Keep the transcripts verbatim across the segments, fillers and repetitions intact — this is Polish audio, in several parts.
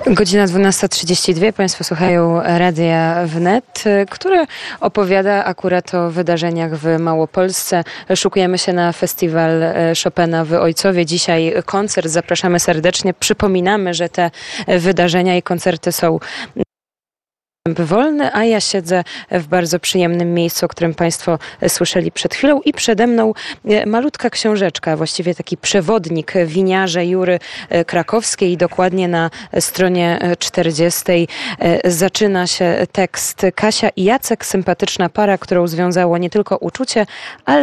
Godzina dwunasta trzydzieści dwa. Państwo słuchają Radia Wnet, które opowiada akurat o wydarzeniach w Małopolsce. Szykujemy się na festiwal Chopina w Ojcowie. Dzisiaj koncert. Zapraszamy serdecznie. Przypominamy, że te wydarzenia i koncerty są wolny, a ja siedzę w bardzo przyjemnym miejscu, o którym Państwo słyszeli przed chwilą, i przede mną malutka książeczka, właściwie taki przewodnik winiarze Jury Krakowskiej. Dokładnie na stronie czterdziestej zaczyna się tekst: Kasia i Jacek, sympatyczna para, którą związało nie tylko uczucie, ale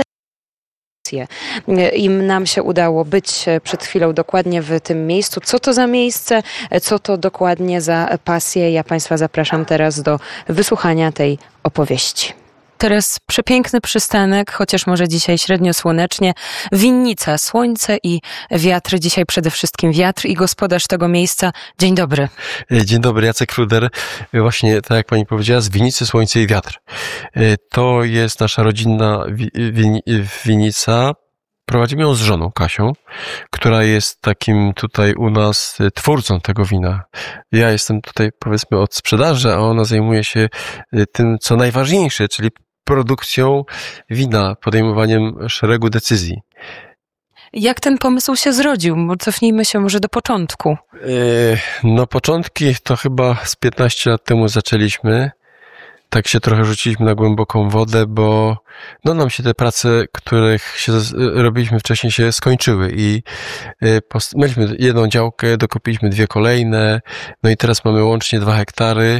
im nam się udało być przed chwilą dokładnie w tym miejscu. Co to za miejsce? Co to dokładnie za pasję? Ja Państwa zapraszam teraz do wysłuchania tej opowieści. Teraz przepiękny przystanek, chociaż może dzisiaj średnio słonecznie. Winnica, słońce i wiatr. Dzisiaj przede wszystkim wiatr i gospodarz tego miejsca. Dzień dobry. Dzień dobry, Jacek Ruder. Właśnie tak jak pani powiedziała, z winnicy, słońce i wiatr. To jest nasza rodzinna wi- win- winnica. Prowadzimy ją z żoną Kasią, która jest takim tutaj u nas twórcą tego wina. Ja jestem tutaj, powiedzmy, od sprzedaży, a ona zajmuje się tym, co najważniejsze, czyli produkcją wina, podejmowaniem szeregu decyzji. Jak ten pomysł się zrodził? Cofnijmy się może do początku. No początki to chyba z piętnaście lat temu zaczęliśmy. Tak się trochę rzuciliśmy na głęboką wodę, bo no nam się te prace, których się robiliśmy wcześniej, się skończyły i mieliśmy jedną działkę, dokupiliśmy dwie kolejne, no i teraz mamy łącznie dwa hektary.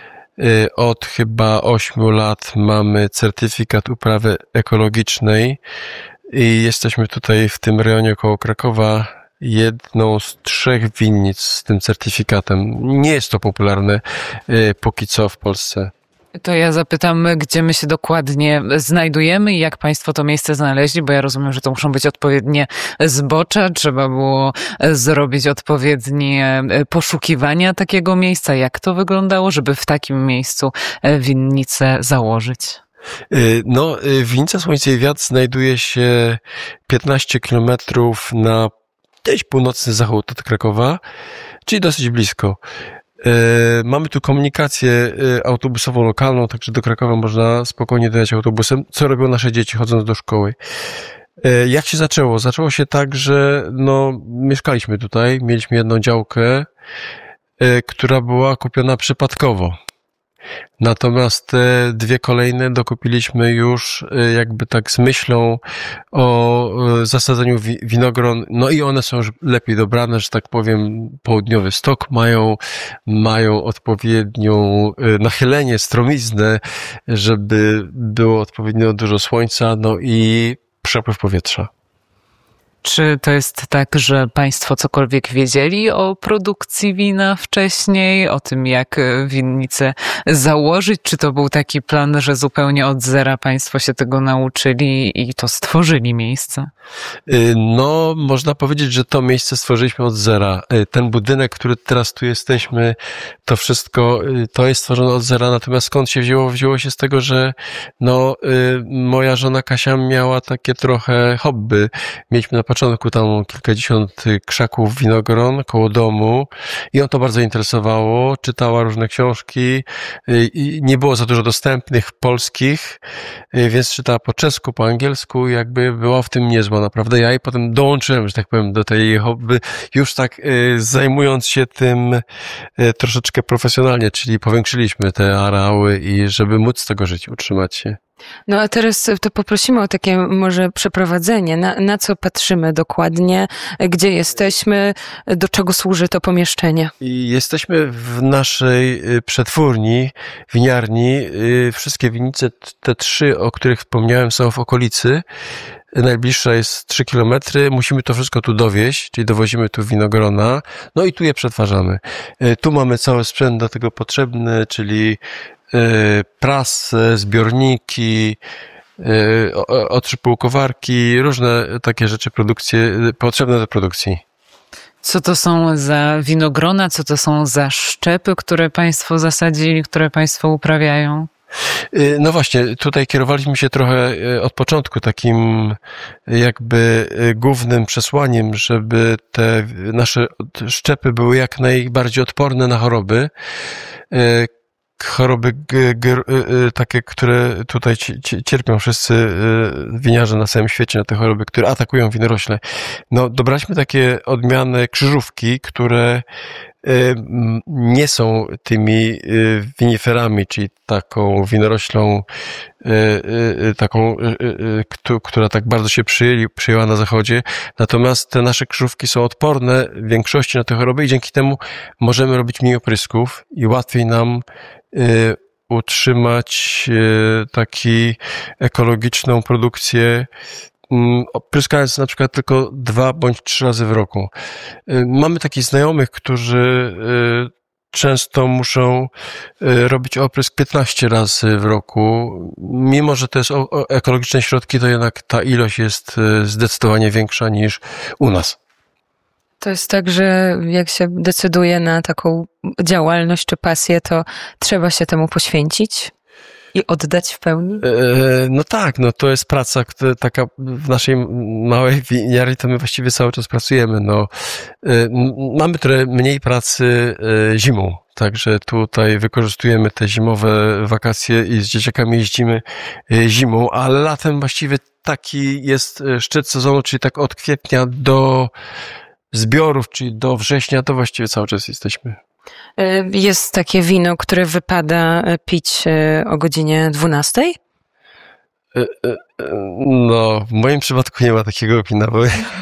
Od chyba ośmiu lat mamy certyfikat uprawy ekologicznej i jesteśmy tutaj w tym rejonie koło Krakowa jedną z trzech winnic z tym certyfikatem. Nie jest to popularne póki co w Polsce. To ja zapytam, gdzie my się dokładnie znajdujemy i jak Państwo to miejsce znaleźli, bo ja rozumiem, że to muszą być odpowiednie zbocza, trzeba było zrobić odpowiednie poszukiwania takiego miejsca. Jak to wyglądało, żeby w takim miejscu winnicę założyć? No, winnica Słońce i Wiatr znajduje się piętnaście kilometrów na gdzieś północny zachód od Krakowa, czyli dosyć blisko. Mamy tu komunikację autobusową lokalną, także do Krakowa można spokojnie dojechać autobusem, co robią nasze dzieci chodząc do szkoły. Jak się zaczęło? Zaczęło się tak, że no, mieszkaliśmy tutaj, mieliśmy jedną działkę, która była kupiona przypadkowo. Natomiast te dwie kolejne dokupiliśmy już jakby tak z myślą o zasadzeniu winogron, no i one są już lepiej dobrane, że tak powiem, południowy stok, mają, mają odpowiednią nachylenie, stromiznę, żeby było odpowiednio dużo słońca, no i przepływ powietrza. Czy to jest tak, że Państwo cokolwiek wiedzieli o produkcji wina wcześniej, o tym, jak winnicę założyć? Czy to był taki plan, że zupełnie od zera Państwo się tego nauczyli i to stworzyli miejsce? No, można powiedzieć, że to miejsce stworzyliśmy od zera. Ten budynek, który teraz tu jesteśmy, to wszystko, to jest stworzone od zera. Natomiast skąd się wzięło? Wzięło się z tego, że no, moja żona Kasia miała takie trochę hobby. Mieliśmy na początku tam kilkadziesiąt krzaków winogron koło domu i ją to bardzo interesowało. Czytała różne książki i nie było za dużo dostępnych polskich, więc czytała po czesku, po angielsku, jakby była w tym niezła naprawdę. Ja jej potem dołączyłem, że tak powiem, do tej jej hobby, już tak zajmując się tym troszeczkę profesjonalnie, czyli powiększyliśmy te areały i żeby móc z tego żyć, utrzymać się. No a teraz to poprosimy o takie może przeprowadzenie. Na, na co patrzymy dokładnie? Gdzie jesteśmy? Do czego służy to pomieszczenie? I jesteśmy w naszej przetwórni, winiarni. Wszystkie winnice, te trzy, o których wspomniałem, są w okolicy. Najbliższa jest trzy kilometry. Musimy to wszystko tu dowieźć, czyli dowozimy tu winogrona. No i tu je przetwarzamy. Tu mamy cały sprzęt do tego potrzebny, czyli prasy, zbiorniki, otrzypułkowarki, różne takie rzeczy, produkcje, potrzebne do produkcji. Co to są za winogrona, co to są za szczepy, które Państwo zasadzili, które Państwo uprawiają? No właśnie, tutaj kierowaliśmy się trochę od początku takim jakby głównym przesłaniem, żeby te nasze szczepy były jak najbardziej odporne na choroby. Choroby g- g- takie, które tutaj cierpią wszyscy winiarze na całym świecie, na te choroby, które atakują winorośle. No, dobraliśmy takie odmiany krzyżówki, które nie są tymi winiferami, czyli taką winoroślą, taką, która tak bardzo się przyjęli, przyjęła na zachodzie. Natomiast te nasze krzyżówki są odporne w większości na te choroby i dzięki temu możemy robić mniej oprysków i łatwiej nam utrzymać taki ekologiczną produkcję, opryskając na przykład tylko dwa bądź trzy razy w roku. Mamy takich znajomych, którzy często muszą robić oprysk piętnaście razy w roku. Mimo że to jest ekologiczne środki, to jednak ta ilość jest zdecydowanie większa niż u nas. To jest tak, że jak się decyduje na taką działalność czy pasję, to trzeba się temu poświęcić i oddać w pełni? No tak, no to jest praca taka w naszej małej winiarni, to my właściwie cały czas pracujemy. No, mamy trochę mniej pracy zimą, także tutaj wykorzystujemy te zimowe wakacje i z dzieciakami jeździmy zimą, ale latem właściwie taki jest szczyt sezonu, czyli tak od kwietnia do zbiorów, czyli do września, to właściwie cały czas jesteśmy. Jest takie wino, które wypada pić o godzinie dwunastej? No, w moim przypadku nie ma takiego wina, bo...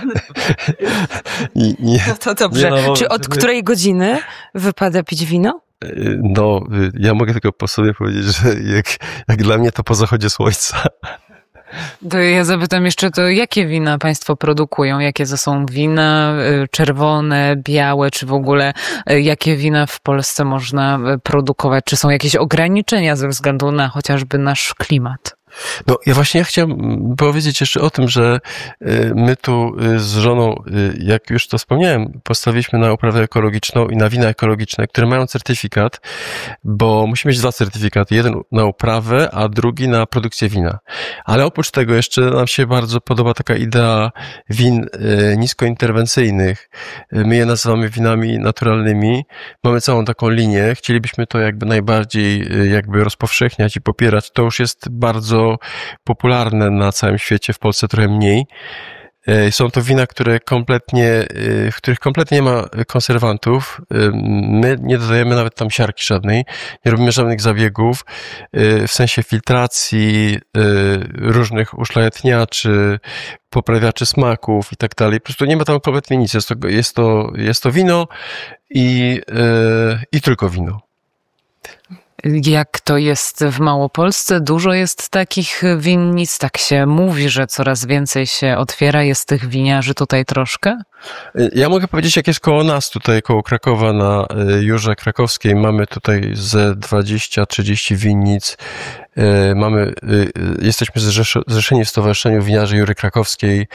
I, nie, no to dobrze. Nie, no, czy od żeby... której godziny wypada pić wino? No, ja mogę tylko po sobie powiedzieć, że jak, jak dla mnie to po zachodzie słońca. To ja zapytam jeszcze, to jakie wina państwo produkują? Jakie to są wina? Czerwone, białe, czy w ogóle jakie wina w Polsce można produkować? Czy są jakieś ograniczenia ze względu na chociażby nasz klimat? No, ja właśnie chciałem powiedzieć jeszcze o tym, że my tu z żoną, jak już to wspomniałem, postawiliśmy na uprawę ekologiczną i na wina ekologiczne, które mają certyfikat, bo musimy mieć dwa certyfikaty. Jeden na uprawę, a drugi na produkcję wina. Ale oprócz tego jeszcze nam się bardzo podoba taka idea win niskointerwencyjnych. My je nazywamy winami naturalnymi. Mamy całą taką linię. Chcielibyśmy to jakby najbardziej jakby rozpowszechniać i popierać. To już jest bardzo popularne na całym świecie, w Polsce trochę mniej. Są to wina, które kompletnie, w których kompletnie nie ma konserwantów. My nie dodajemy nawet tam siarki żadnej, nie robimy żadnych zabiegów w sensie filtracji, różnych uszlachetniaczy, poprawiaczy smaków i tak dalej. Po prostu nie ma tam kompletnie nic. Jest to, jest to, jest to wino i, i tylko wino. Jak to jest w Małopolsce? Dużo jest takich winnic, tak się mówi, że coraz więcej się otwiera, jest tych winiarzy tutaj troszkę? Ja mogę powiedzieć, jak jest koło nas, tutaj koło Krakowa na Jurze Krakowskiej, mamy tutaj ze dwadzieścia trzydzieści winnic, mamy, jesteśmy zrzeszeni w Stowarzyszeniu Winiarzy Jury Krakowskiej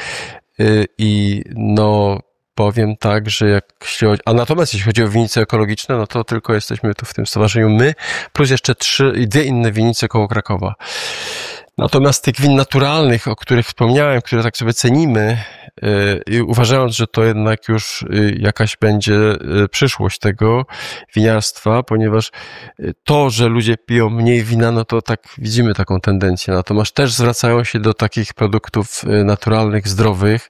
i no powiem tak, że jak jeśli chodzi, a natomiast jeśli chodzi o winnice ekologiczne, no to tylko jesteśmy tu w tym stowarzyszeniu my, plus jeszcze trzy i dwie inne winnice koło Krakowa. Natomiast tych win naturalnych, o których wspomniałem, które tak sobie cenimy i uważając, że to jednak już jakaś będzie przyszłość tego winiarstwa, ponieważ to, że ludzie piją mniej wina, no to tak widzimy taką tendencję. Natomiast też zwracają się do takich produktów naturalnych, zdrowych,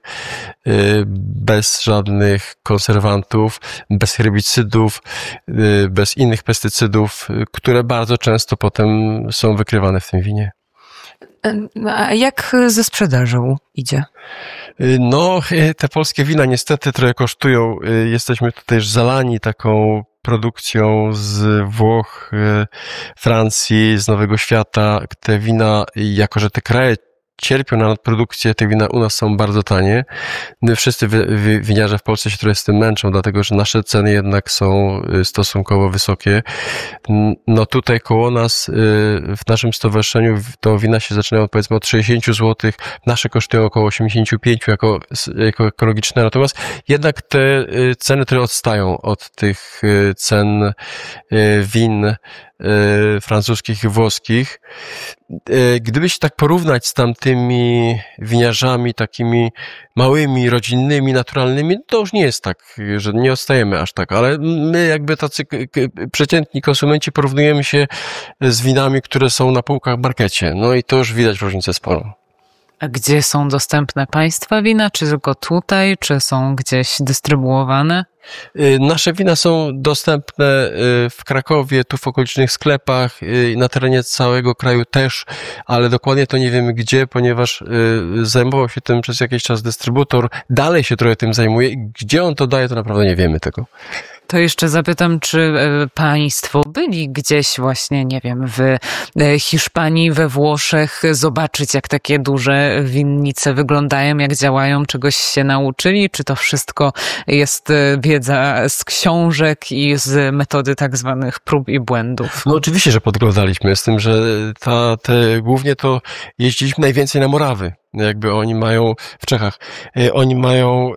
bez żadnych konserwantów, bez herbicydów, bez innych pestycydów, które bardzo często potem są wykrywane w tym winie. A jak ze sprzedażą idzie? No, te polskie wina niestety trochę kosztują. Jesteśmy tutaj już zalani taką produkcją z Włoch, Francji, z Nowego Świata. Te wina, jako że te kraje cierpią na nadprodukcję, te wina u nas są bardzo tanie. My wszyscy winiarze w Polsce się trochę z tym męczą, dlatego że nasze ceny jednak są stosunkowo wysokie. No tutaj koło nas, w naszym stowarzyszeniu, to wina się zaczynają powiedzmy od sześćdziesiąt złotych, nasze kosztują około osiemdziesiąt pięć jako, jako ekologiczne, natomiast jednak te ceny trochę odstają od tych cen win e, francuskich i włoskich. E, gdyby się tak porównać z tamtymi winiarzami takimi małymi, rodzinnymi, naturalnymi, to już nie jest tak, że nie odstajemy aż tak, ale my jakby tacy k- k- przeciętni konsumenci porównujemy się z winami, które są na półkach w markecie. No i to już widać różnicę sporą. A gdzie są dostępne państwa wina? Czy tylko tutaj? Czy są gdzieś dystrybuowane? Nasze wina są dostępne w Krakowie, tu w okolicznych sklepach, na terenie całego kraju też, ale dokładnie to nie wiemy gdzie, ponieważ zajmował się tym przez jakiś czas dystrybutor, dalej się trochę tym zajmuje. Gdzie on to daje, to naprawdę nie wiemy tego. To jeszcze zapytam, czy państwo byli gdzieś właśnie, nie wiem, w Hiszpanii, we Włoszech, zobaczyć jak takie duże winnice wyglądają, jak działają, czegoś się nauczyli? Czy to wszystko jest wiedza z książek i z metody tak zwanych prób i błędów? No oczywiście, że podglądaliśmy, z tym, że ta, te, głównie to jeździliśmy najwięcej na Morawy. Jakby oni mają, w Czechach, oni mają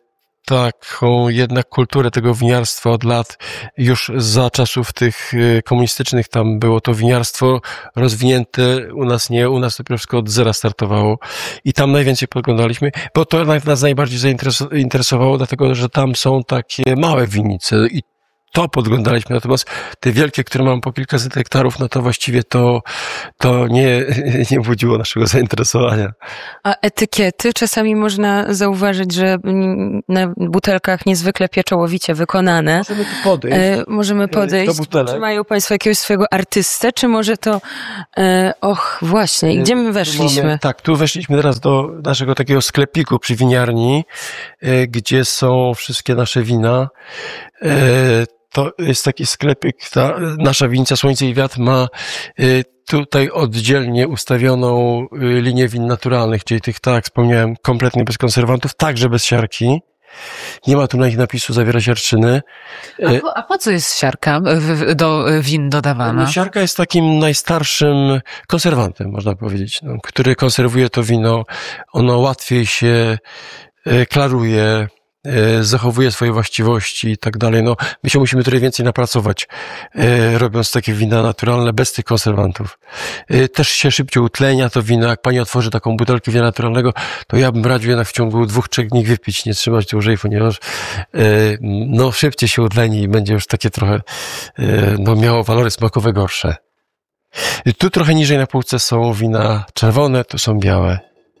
taką jednak kulturę tego winiarstwa od lat, już za czasów tych komunistycznych tam było to winiarstwo rozwinięte, u nas nie, u nas dopiero wszystko od zera startowało i tam najwięcej podglądaliśmy, bo to nas najbardziej zainteresowało, dlatego, że tam są takie małe winnice i to podglądaliśmy, natomiast te wielkie, które mam po kilkaset hektarów, no to właściwie to, to nie, nie budziło naszego zainteresowania. A etykiety? Czasami można zauważyć, że na butelkach niezwykle pieczołowicie wykonane. Możemy tu podejść. E, możemy podejść. Czy mają Państwo jakiegoś swojego artystę, czy może to... E, och, właśnie. I gdzie my weszliśmy? Mamy, tak, tu weszliśmy teraz do naszego takiego sklepiku przy winiarni, e, gdzie są wszystkie nasze wina. E, To jest taki sklepik, ta nasza winnica Słońce i Wiatr ma tutaj oddzielnie ustawioną linię win naturalnych, czyli tych, tak jak wspomniałem, kompletnie bez konserwantów, także bez siarki. Nie ma tu na ich napisu zawiera siarczyny. A po, a po co jest siarka do win dodawana? Siarka jest takim najstarszym konserwantem, można powiedzieć, no, który konserwuje to wino. Ono łatwiej się klaruje, zachowuje swoje właściwości i tak dalej. No, my się musimy trochę więcej napracować, e, robiąc takie wina naturalne, bez tych konserwantów. E, też się szybciej utlenia to wino. Jak pani otworzy taką butelkę wina naturalnego, to ja bym radził jednak w ciągu dwóch, trzech dni wypić, nie trzymać dłużej, ponieważ e, no, szybciej się utleni i będzie już takie trochę, e, no, miało walory smakowe gorsze. E, tu trochę niżej na półce są wina czerwone, tu są białe.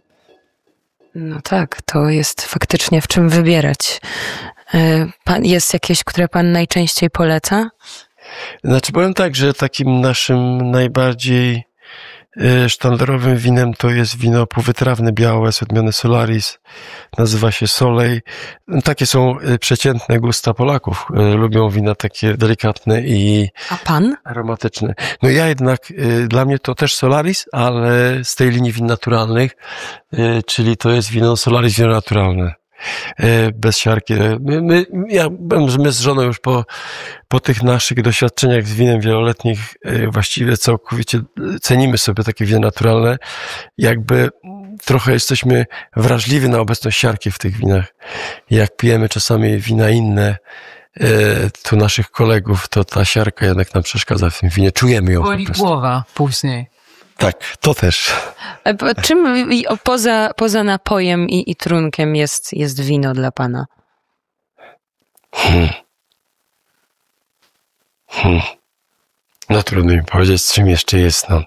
No tak, to jest faktycznie w czym wybierać. Pan, jest jakieś, które Pan najczęściej poleca? Znaczy powiem tak, że takim naszym najbardziej sztandarowym winem to jest wino półwytrawne białe z odmiany Solaris. Nazywa się Solej. Takie są przeciętne gusta Polaków. Lubią wina takie delikatne i A pan? aromatyczne. No ja jednak, dla mnie to też Solaris, ale z tej linii win naturalnych, czyli to jest wino Solaris, wino naturalne. Bez siarki. My, my, ja, my z żoną już po, po tych naszych doświadczeniach z winem wieloletnich właściwie całkowicie cenimy sobie takie wina naturalne. Jakby trochę jesteśmy wrażliwi na obecność siarki w tych winach. Jak pijemy czasami wina inne, tu naszych kolegów, to ta siarka jednak nam przeszkadza w tym winie. Czujemy ją Boli po prostu. głowa później. Tak, to też. A czym poza, poza napojem i, i trunkiem jest, jest wino dla Pana? Hmm. Hmm. No trudno mi powiedzieć, z czym jeszcze jest. No.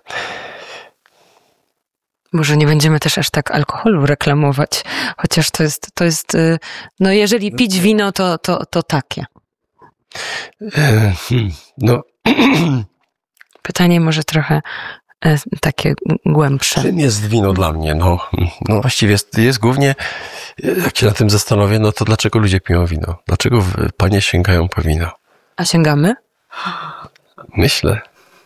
Może nie będziemy też aż tak alkoholu reklamować, chociaż to jest, to jest, no jeżeli pić wino, to, to, to takie. No. Pytanie może trochę takie głębsze. Czym jest wino dla mnie? No, no właściwie jest, jest głównie, jak się na tym zastanowię, no to dlaczego ludzie piją wino? Dlaczego panie sięgają po wino? A sięgamy? Myślę.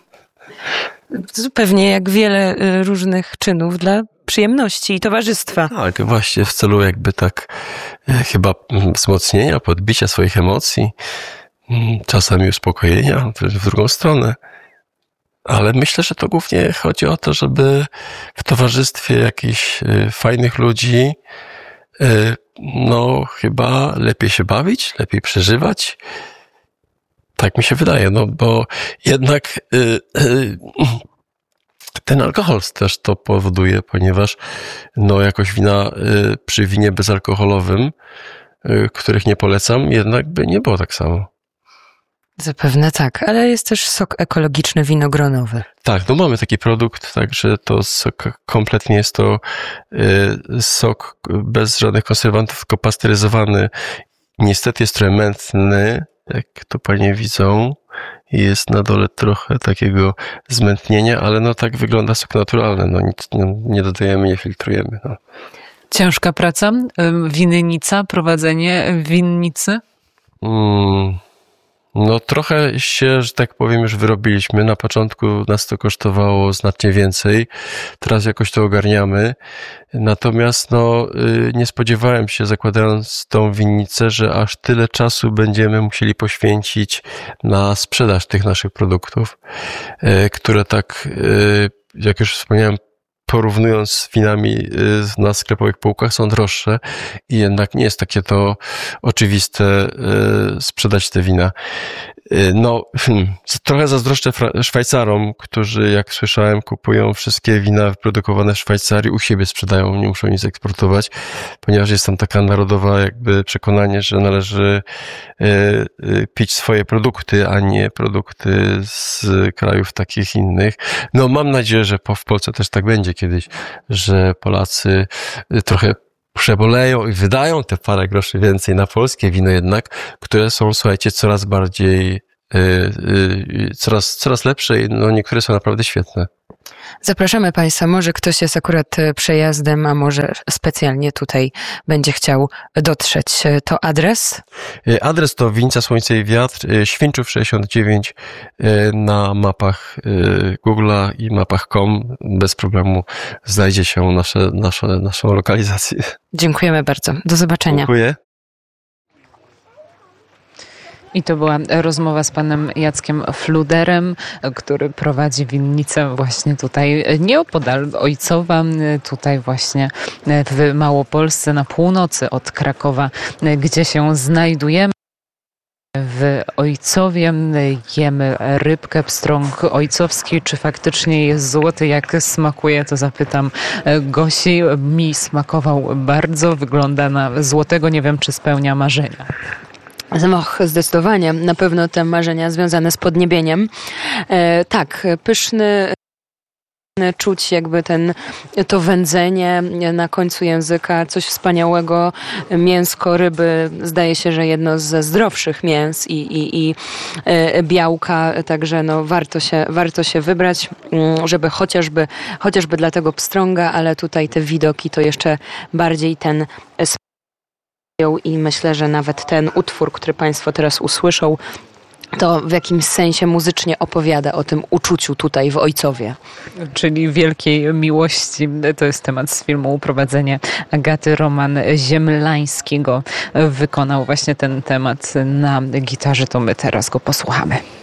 Pewnie jak wiele różnych czynów dla przyjemności i towarzystwa. Tak, właśnie w celu jakby tak chyba wzmocnienia, podbicia swoich emocji, czasami uspokojenia, w drugą stronę. Ale myślę, że to głównie chodzi o to, żeby w towarzystwie jakichś fajnych ludzi, no chyba lepiej się bawić, lepiej przeżywać Tak mi się wydaje, no bo jednak yy, yy, ten alkohol też to powoduje, ponieważ no jakoś wina yy, przy winie bezalkoholowym, yy, których nie polecam, jednak by nie było tak samo. Zapewne tak, ale jest też sok ekologiczny winogronowy. Tak, no mamy taki produkt, także to sok, kompletnie jest to y, sok bez żadnych konserwantów, tylko pasteryzowany. Niestety jest trochę mętny, jak to panie widzą. Jest na dole trochę takiego zmętnienia, ale no tak wygląda sok naturalny. No nic no, nie dodajemy, nie filtrujemy. No. Ciężka praca, winnica, prowadzenie winnicy? Mm. No trochę się, że tak powiem, już wyrobiliśmy. Na początku nas to kosztowało znacznie więcej. Teraz jakoś to ogarniamy. Natomiast no, nie spodziewałem się, zakładając tą winnicę, że aż tyle czasu będziemy musieli poświęcić na sprzedaż tych naszych produktów, które tak, jak już wspomniałem, porównując z winami na sklepowych półkach, są droższe i jednak nie jest takie to oczywiste sprzedać te wina. No, trochę zazdroszczę Szwajcarom, którzy, jak słyszałem, kupują wszystkie wina wyprodukowane w Szwajcarii, u siebie sprzedają, nie muszą nic eksportować, ponieważ jest tam taka narodowa jakby przekonanie, że należy pić swoje produkty, a nie produkty z krajów takich innych. No, mam nadzieję, że w Polsce też tak będzie kiedyś, że Polacy trochę przeboleją i wydają te parę groszy więcej na polskie wino jednak, które są, słuchajcie, coraz bardziej, yy, yy, coraz, coraz lepsze i no niektóre są naprawdę świetne. Zapraszamy Państwa, może ktoś jest akurat przejazdem, a może specjalnie tutaj będzie chciał dotrzeć. To adres? Adres to Winnica Słońce i Wiatr, Świńczów sześćdziesiąt dziewięć na mapach Google'a i mapach kropka com. Bez problemu znajdzie się nasze, nasze, naszą lokalizację. Dziękujemy bardzo. Do zobaczenia. Dziękuję. I to była rozmowa z panem Jackiem Fluderem, który prowadzi winnicę właśnie tutaj nieopodal Ojcowa, tutaj właśnie w Małopolsce, na północy od Krakowa, gdzie się znajdujemy. W Ojcowie jemy rybkę, pstrąg ojcowski. Czy faktycznie jest złoty? Jak smakuje? To zapytam Gosi. Mi smakował bardzo. Wygląda na złotego. Nie wiem, czy spełnia marzenia. Och, zdecydowanie. Na pewno te marzenia związane z podniebieniem. E, tak, pyszny, czuć jakby ten, to wędzenie na końcu języka, coś wspaniałego. Mięsko ryby, zdaje się, że jedno ze zdrowszych mięs i, i, i e, białka, także no warto się, warto się wybrać, żeby chociażby, chociażby dla tego pstrąga, ale tutaj te widoki to jeszcze bardziej ten i myślę, że nawet ten utwór, który Państwo teraz usłyszą, to w jakimś sensie muzycznie opowiada o tym uczuciu tutaj w Ojcowie. Czyli wielkiej miłości. To jest temat z filmu Uprowadzenie Agaty. Roman Ziemlańskiego wykonał właśnie ten temat na gitarze. To my teraz go posłuchamy.